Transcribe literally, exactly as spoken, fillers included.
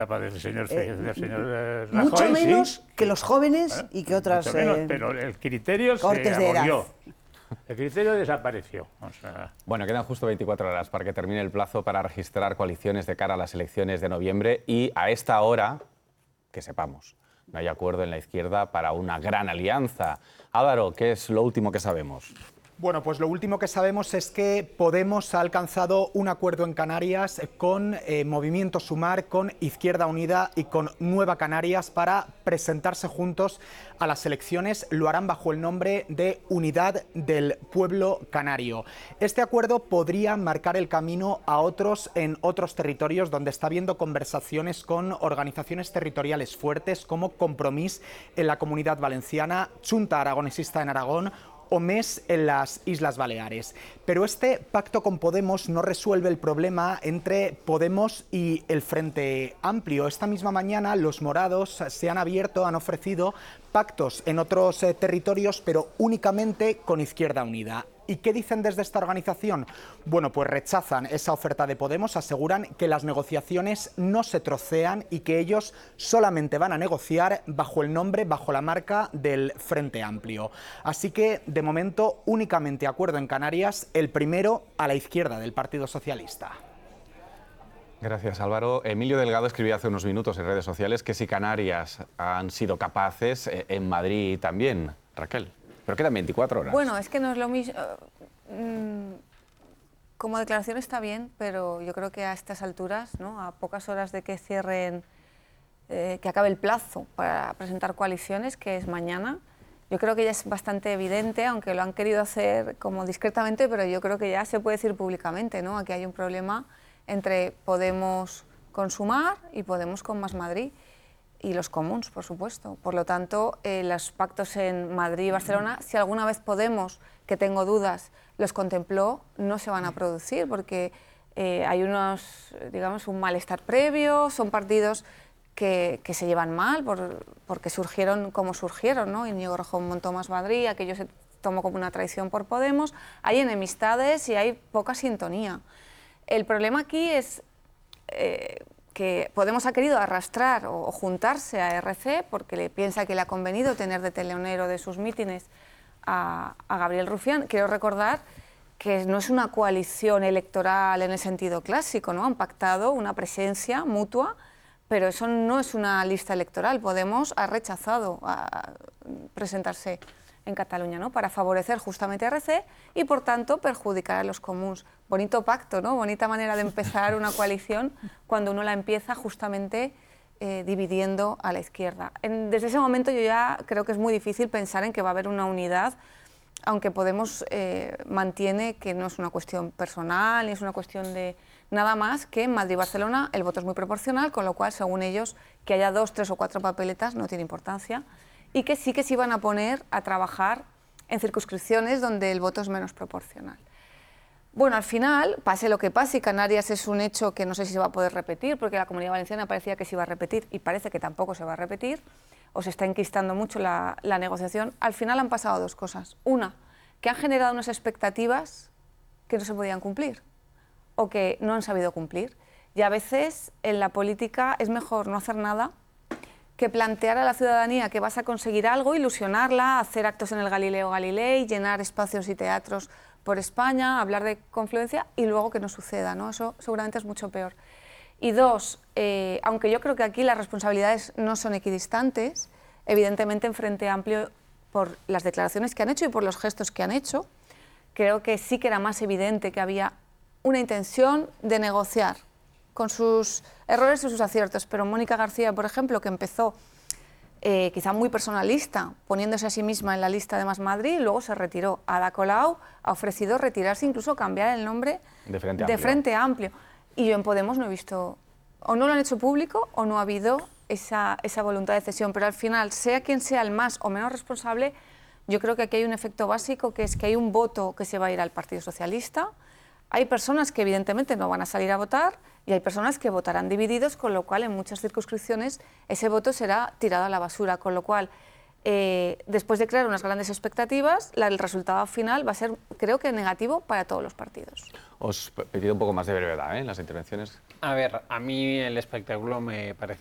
del señor, eh, del señor eh, Rajoy, mucho menos sí, que los jóvenes ¿eh? y que otras mucho menos, eh, pero el criterio se abolió. El criterio desapareció. O sea... Bueno, quedan justo veinticuatro horas para que termine el plazo para registrar coaliciones de cara a las elecciones de noviembre y a esta hora, que sepamos, no hay acuerdo en la izquierda para una gran alianza. Álvaro, ¿qué es lo último que sabemos? Bueno, pues lo último que sabemos es que Podemos ha alcanzado un acuerdo en Canarias con eh, Movimiento Sumar, con Izquierda Unida y con Nueva Canarias para presentarse juntos a las elecciones. Lo harán bajo el nombre de Unidad del Pueblo Canario. Este acuerdo podría marcar el camino a otros en otros territorios donde está habiendo conversaciones con organizaciones territoriales fuertes como Compromís en la Comunidad Valenciana, Junta Aragonesista en Aragón o M E S en las Islas Baleares. Pero este pacto con Podemos no resuelve el problema entre Podemos y el Frente Amplio. Esta misma mañana los morados se han abierto, han ofrecido pactos en otros eh, territorios, pero únicamente con Izquierda Unida. ¿Y qué dicen desde esta organización? Bueno, pues rechazan esa oferta de Podemos, aseguran que las negociaciones no se trocean y que ellos solamente van a negociar bajo el nombre, bajo la marca del Frente Amplio. Así que, de momento, únicamente acuerdo en Canarias, el primero a la izquierda del Partido Socialista. Gracias, Álvaro. Emilio Delgado escribía hace unos minutos en redes sociales que si Canarias han sido capaces, eh, en Madrid también. Raquel. Pero quedan veinticuatro horas. Bueno, es que no es lo mismo. Como declaración está bien, pero yo creo que a estas alturas, ¿no?, a pocas horas de que cierren, eh, que acabe el plazo para presentar coaliciones, que es mañana, yo creo que ya es bastante evidente, aunque lo han querido hacer como discretamente, pero yo creo que ya se puede decir públicamente, ¿no?, aquí hay un problema entre Podemos con Sumar y Podemos con Más Madrid. Y los comuns, por supuesto. Por lo tanto, eh, los pactos en Madrid y Barcelona, si alguna vez Podemos, que tengo dudas, los contempló, no se van a producir, porque eh, hay unos, digamos, un malestar previo, son partidos que, que se llevan mal, por, porque surgieron como surgieron, ¿no? Íñigo Errejón montó Más Madrid, aquello se tomó como una traición por Podemos, hay enemistades y hay poca sintonía. El problema aquí es... Eh, que Podemos ha querido arrastrar o, o juntarse a R C porque le piensa que le ha convenido tener de telonero de sus mítines a, a Gabriel Rufián. Quiero recordar que no es una coalición electoral en el sentido clásico, ¿no? Han pactado una presencia mutua, pero eso no es una lista electoral. Podemos ha rechazado a presentarse en Cataluña, ¿no?, para favorecer justamente a R C y, por tanto, perjudicar a los comuns. Bonito pacto, ¿no?, bonita manera de empezar una coalición cuando uno la empieza justamente eh, dividiendo a la izquierda. En, desde ese momento yo ya creo que es muy difícil pensar en que va a haber una unidad, aunque Podemos eh, mantiene que no es una cuestión personal, ni es una cuestión de nada más que en Madrid y Barcelona el voto es muy proporcional, con lo cual, según ellos, que haya dos, tres o cuatro papeletas no tiene importancia, y que sí que se iban a poner a trabajar en circunscripciones donde el voto es menos proporcional. Bueno, al final, pase lo que pase, y Canarias es un hecho que no sé si se va a poder repetir, porque la Comunidad Valenciana parecía que se iba a repetir y parece que tampoco se va a repetir, o se está enquistando mucho la, la negociación. Al final han pasado dos cosas. Una, que han generado unas expectativas que no se podían cumplir o que no han sabido cumplir. Y a veces en la política es mejor no hacer nada que plantear a la ciudadanía que vas a conseguir algo, ilusionarla, hacer actos en el Galileo Galilei, llenar espacios y teatros por España, hablar de confluencia y luego que no suceda, ¿no? Eso seguramente es mucho peor. Y dos, eh, aunque yo creo que aquí las responsabilidades no son equidistantes, evidentemente en Frente Amplio, por las declaraciones que han hecho y por los gestos que han hecho, creo que sí que era más evidente que había una intención de negociar, con sus errores y sus aciertos, pero Mónica García, por ejemplo, que empezó eh, quizá muy personalista, poniéndose a sí misma en la lista de Más Madrid, y luego se retiró. Ada Colau ha ofrecido retirarse, incluso cambiar el nombre de Frente de Amplio. Frente Amplio. Y yo en Podemos no he visto, o no lo han hecho público, o no ha habido esa, esa voluntad de cesión, pero al final, sea quien sea el más o menos responsable, yo creo que aquí hay un efecto básico, que es que hay un voto que se va a ir al Partido Socialista. Hay personas que evidentemente no van a salir a votar y hay personas que votarán divididos, con lo cual en muchas circunscripciones ese voto será tirado a la basura, con lo cual eh, después de crear unas grandes expectativas, la, el resultado final va a ser, creo que, negativo para todos los partidos. Os he pedido un poco más de brevedad, ¿eh? En las intervenciones. A ver, a mí el espectáculo me parece